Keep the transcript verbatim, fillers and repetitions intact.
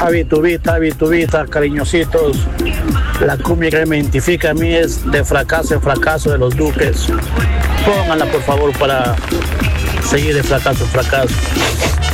Javi Tubita, Javi Tubita, cariñositos. La cumbia que me identifica a mí es de fracaso en fracaso de los Duques. Pónganla por favor para seguir de fracaso en fracaso.